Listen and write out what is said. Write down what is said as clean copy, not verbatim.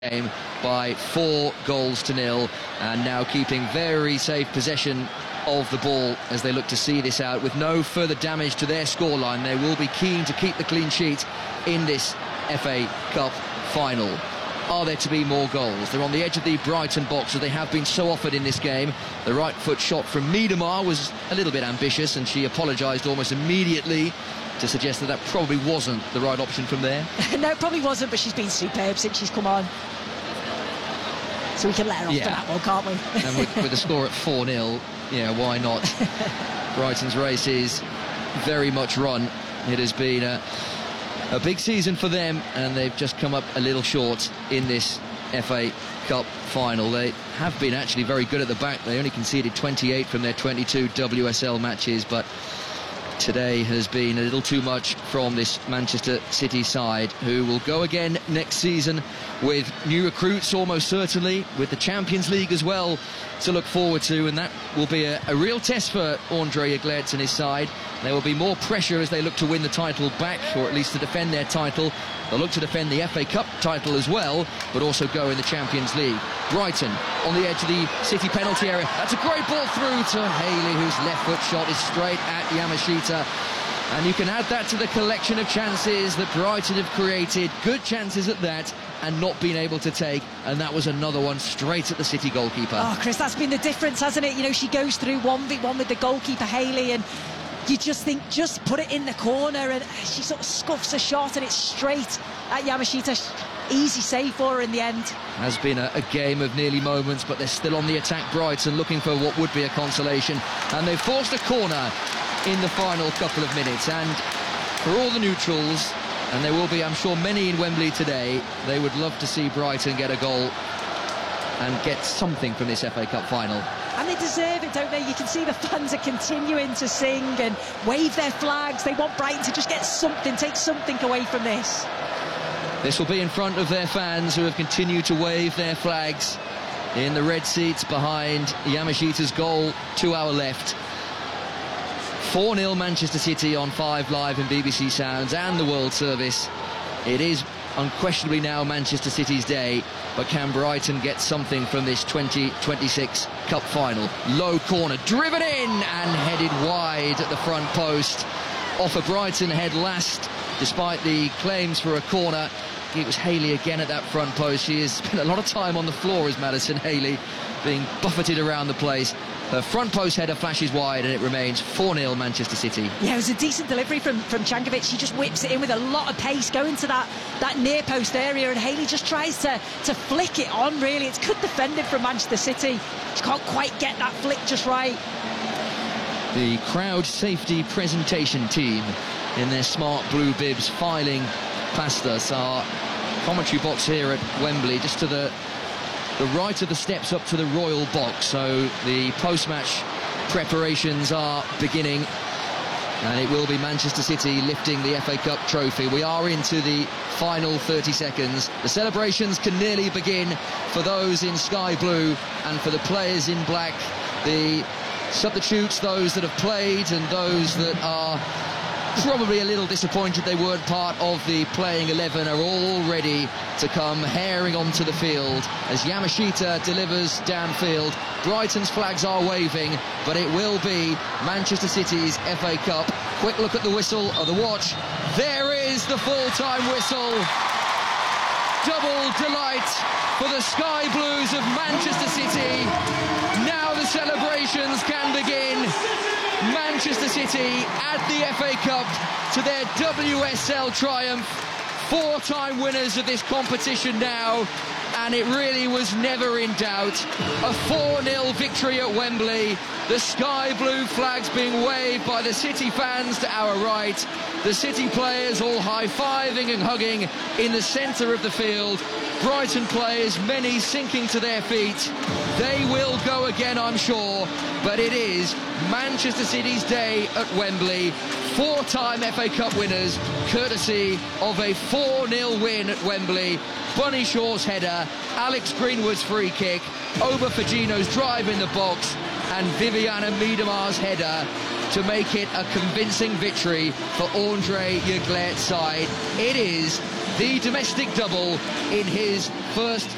game by 4-0, and now keeping very safe possession of the ball as they look to see this out with no further damage to their scoreline. They will be keen to keep the clean sheet in this FA Cup final. Are there to be more goals? They're on the edge of the Brighton box, as they have been so often in this game. The right foot shot from Miedema was a little bit ambitious, and she apologised almost immediately to suggest that that probably wasn't the right option from there. No, it probably wasn't, but she's been superb since she's come on. So we can let her off for that one, can't we? And with the score at 4-0, yeah, why not? Brighton's race is very much run. It has been a big season for them, and they've just come up a little short in this FA Cup final. They have been actually very good at the back. They only conceded 28 from their 22 WSL matches, but today has been a little too much from this Manchester City side, who will go again next season with new recruits, almost certainly, with the Champions League as well to look forward to, and that will be a real test for Andre Eglerts and his side. There will be more pressure as they look to win the title back, or at least to defend their title. They'll look to defend the FA Cup title as well, but also go in the Champions League. Brighton on the edge of the City penalty area. That's a great ball through to Haley, whose left foot shot is straight at Yamashita. And you can add that to the collection of chances that Brighton have created, good chances at that, and not been able to take, and that was another one straight at the City goalkeeper. Oh, Chris, that's been the difference, hasn't it? You know, she goes through 1v1 with the goalkeeper, Haley, and you just think, just put it in the corner, and she sort of scuffs a shot, and it's straight at Yamashita. Easy save for her in the end. Has been a game of nearly moments, but they're still on the attack, Brighton, looking for what would be a consolation, and they've forced a corner in the final couple of minutes. And for all the neutrals, and there will be, I'm sure, many in Wembley today, they would love to see Brighton get a goal and get something from this FA Cup final. And they deserve it, don't they? You can see the fans are continuing to sing and wave their flags. They want Brighton to just get something, take something away from this. This will be in front of their fans, who have continued to wave their flags in the red seats behind Yamashita's goal. 2 hours left. 4-0 Manchester City on 5 Live and BBC Sounds and the World Service. It is unquestionably now Manchester City's day, but can Brighton get something from this 2026 Cup final? Low corner, driven in and headed wide at the front post. Off a Brighton head last, despite the claims for a corner. It was Haley again at that front post. She has spent a lot of time on the floor, as Madison Haley, being buffeted around the place. Her front post header flashes wide, and it remains 4-0 Manchester City. Yeah, it was a decent delivery from Cankovic. She just whips it in with a lot of pace, going to that near post area, and Haley just tries to flick it on, really. It's good defending from Manchester City. She can't quite get that flick just right. The crowd safety presentation team in their smart blue bibs filing past us. Our commentary box here at Wembley, just to the right of the steps up to the Royal Box. So the post-match preparations are beginning, and it will be Manchester City lifting the FA Cup trophy. We are into the final 30 seconds. The celebrations can nearly begin for those in sky blue and for the players in black. The substitutes, those that have played and those that are probably a little disappointed they weren't part of the playing 11, are all ready to come herring onto the field as Yamashita delivers downfield. Brighton's flags are waving, but it will be Manchester City's FA Cup. Quick look at the whistle of the watch. There is the full-time whistle. Double delight for the Sky Blues of Manchester City. Now the celebrations can begin. Manchester City add the FA Cup to their WSL triumph. 4-time winners of this competition now, and it really was never in doubt. A 4-0 victory at Wembley. The sky blue flags being waved by the City fans to our right. The City players all high-fiving and hugging in the centre of the field. Brighton players, many sinking to their feet. They will go again, I'm sure, but it is Manchester City's day at Wembley. 4-time FA Cup winners, courtesy of a 4-0 win at Wembley. Bunny Shaw's header, Alex Greenwood's free kick, Oba Fagino's drive in the box, and Viviana Miedema's header to make it a convincing victory for Andre Eglerts' side. It is the domestic double in his first